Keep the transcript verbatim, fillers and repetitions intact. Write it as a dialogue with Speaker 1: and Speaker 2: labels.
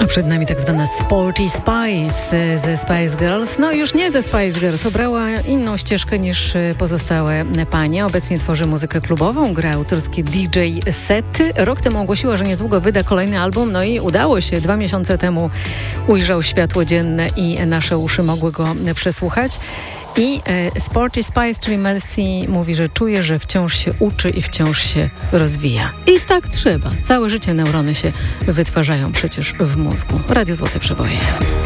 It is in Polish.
Speaker 1: Przed nami tak zwana Sporty Spice ze Spice Girls. No już nie ze Spice Girls, obrała inną ścieżkę niż pozostałe panie. Obecnie tworzy muzykę klubową, gra autorskie D J sety. Rok temu ogłosiła, że niedługo wyda kolejny album, no i udało się. Dwa miesiące temu ujrzał światło dzienne i nasze uszy mogły go przesłuchać. I e, Sporty Spice, czyli Mel C, mówi, że czuje, że wciąż się uczy i wciąż się rozwija. I tak trzeba. Całe życie neurony się wytwarzają przecież w mózgu. Radio Złote Przeboje.